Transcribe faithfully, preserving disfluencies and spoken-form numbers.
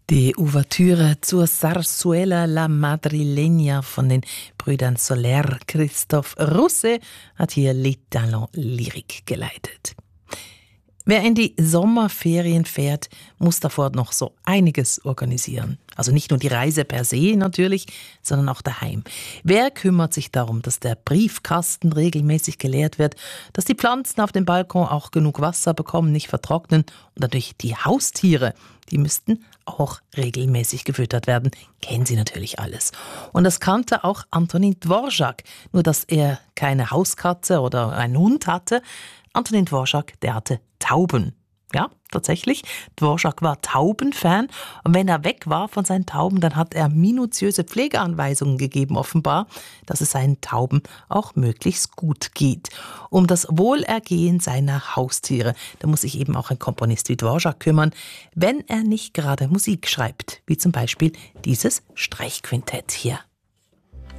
Die Ouvertüre zur Zarzuela La Madrileña von den Brüdern Soler. Christoph Russe hat hier Les Talents Lyriques geleitet. Wer in die Sommerferien fährt, muss davor noch so einiges organisieren. Also nicht nur die Reise per se natürlich, sondern auch daheim. Wer kümmert sich darum, dass der Briefkasten regelmäßig geleert wird, dass die Pflanzen auf dem Balkon auch genug Wasser bekommen, nicht vertrocknen und natürlich die Haustiere, die müssten auch regelmäßig gefüttert werden. Kennen Sie natürlich alles. Und das kannte auch Antonin Dvorak, nur dass er keine Hauskatze oder einen Hund hatte. Antonin Dvorak, der hatte Tauben. Ja, tatsächlich. Dvorak war Taubenfan und wenn er weg war von seinen Tauben, dann hat er minutiöse Pflegeanweisungen gegeben, offenbar, dass es seinen Tauben auch möglichst gut geht. Um das Wohlergehen seiner Haustiere, da muss sich eben auch ein Komponist wie Dvorak kümmern, wenn er nicht gerade Musik schreibt, wie zum Beispiel dieses Streichquintett hier.